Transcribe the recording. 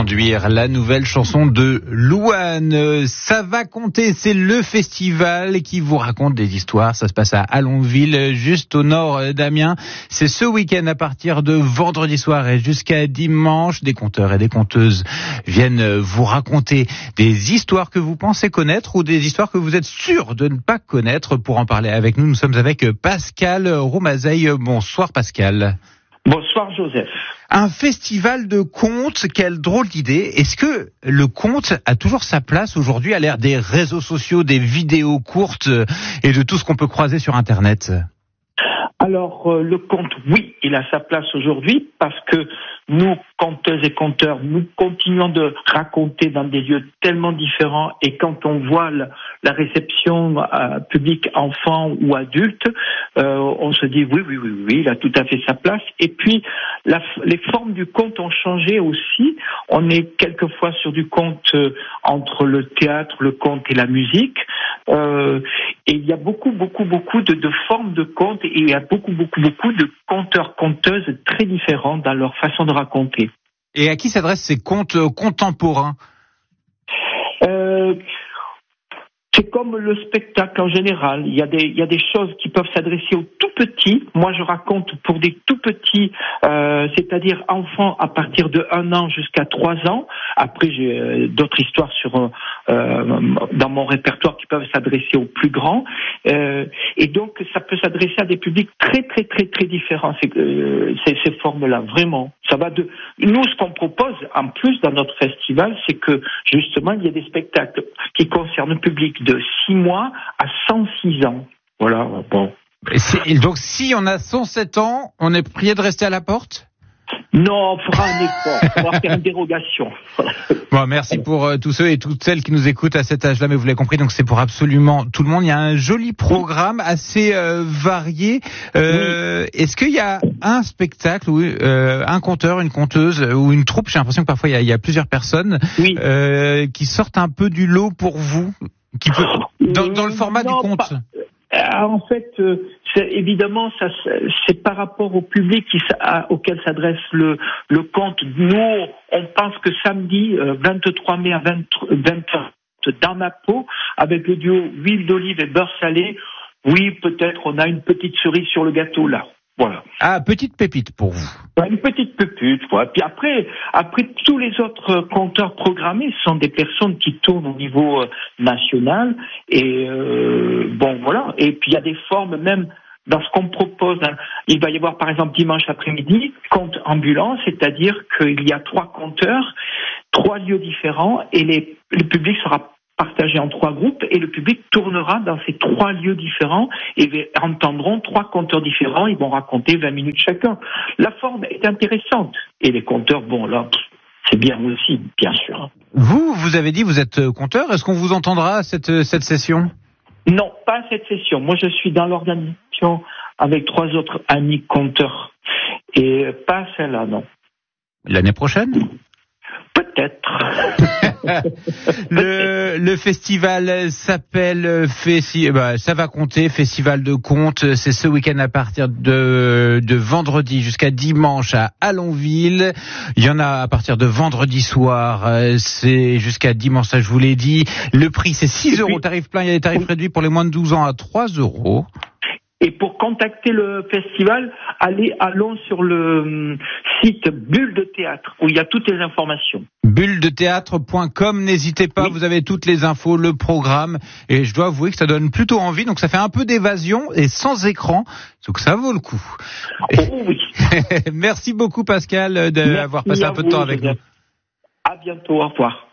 conduire, la nouvelle chanson de Louane. Ça va compter, c'est le festival qui vous raconte des histoires. Ça se passe à Allonville, juste au nord d'Amiens. C'est ce week-end à partir de vendredi soir et jusqu'à dimanche. Des conteurs et des conteuses viennent vous raconter des histoires que vous pensez connaître ou des histoires que vous êtes sûr de ne pas connaître. Pour en parler avec nous, nous sommes avec Pascal Romazeille. Bonsoir Pascal. Bonsoir Joseph. Un festival de contes, quelle drôle d'idée. Est-ce que le conte a toujours sa place aujourd'hui à l'ère des réseaux sociaux, des vidéos courtes et de tout ce qu'on peut croiser sur Internet ? Alors, le conte, oui, il a sa place aujourd'hui parce que nous, conteuses et conteurs, nous continuons de raconter dans des lieux tellement différents et quand on voit la réception publique enfant ou adulte, on se dit oui, il a tout à fait sa place. Et puis, les formes du conte ont changé aussi. On est quelquefois sur du conte entre le théâtre, le conte et la musique. Et il y a beaucoup de formes de contes et il y a beaucoup de conteurs, conteuses très différents dans leur façon de raconter. Et à qui s'adressent ces contes contemporains ? C'est comme le spectacle en général. Il y a des choses qui peuvent s'adresser aux tout petits. Moi, je raconte pour des tout petits, c'est-à-dire enfants à partir de 1 an jusqu'à 3 ans. Après, j'ai d'autres histoires dans mon répertoire qui peuvent s'adresser aux plus grands. Et donc, ça peut s'adresser à des publics très différents. Ces formes-là, vraiment. Ça va nous, ce qu'on propose en plus dans notre festival, c'est que justement, il y a des spectacles qui concernent le public de 6 mois à 106 ans. Voilà, bon. Donc, si on a 107 ans, on est prié de rester à la porte ? Non, on fera un effort, on va faire une dérogation. Bon, merci pour tous ceux et toutes celles qui nous écoutent à cet âge-là, mais vous l'avez compris, donc c'est pour absolument tout le monde. Il y a un joli programme assez varié. Oui. Est-ce qu'il y a un spectacle ou un conteur, une conteuse ou une troupe, j'ai l'impression que parfois il y a plusieurs personnes qui sortent un peu du lot pour vous, dans le format du conte? En fait, évidemment, c'est par rapport au public auquel s'adresse le conte. Nous, on pense que samedi, 23 mai à 20h, dans ma peau, avec le duo huile d'olive et beurre salé, oui, peut-être on a une petite cerise sur le gâteau là. Voilà. Ah, petite pépite pour vous. Une petite pépite, quoi. Puis après, tous les autres conteurs programmés sont des personnes qui tournent au niveau national. Et bon, voilà. Et puis il y a des formes même dans ce qu'on propose. Il va y avoir par exemple dimanche après-midi conte ambulant, c'est-à-dire qu'il y a 3 conteurs, 3 lieux différents, et le public sera partagé en 3 groupes et le public tournera dans ces 3 lieux différents et entendront 3 conteurs différents. Ils vont raconter 20 minutes chacun. La forme est intéressante et les conteurs, bon là, c'est bien aussi, bien sûr. Vous avez dit vous êtes conteur. Est-ce qu'on vous entendra à cette session ? Non, pas à cette session. Moi, je suis dans l'organisation avec 3 autres amis conteurs et pas à celle-là, non. L'année prochaine ? Peut-être. Le festival s'appelle ça va compter, Festival de contes. C'est ce week-end à partir de vendredi jusqu'à dimanche à Allonville. Il y en a à partir de vendredi soir, c'est jusqu'à dimanche, ça je vous l'ai dit. Le prix c'est 6 €, tarif plein, il y a des tarifs réduits pour les moins de 12 ans à 3 €. Et pour contacter le festival, allons sur le site Bulle de Théâtre, où il y a toutes les informations. bulledethéâtre.com, n'hésitez pas, vous avez toutes les infos, le programme, et je dois avouer que ça donne plutôt envie, donc ça fait un peu d'évasion, et sans écran, donc ça vaut le coup. Oh oui. Merci beaucoup Pascal d'avoir passé un peu de temps avec nous. À bientôt, au revoir.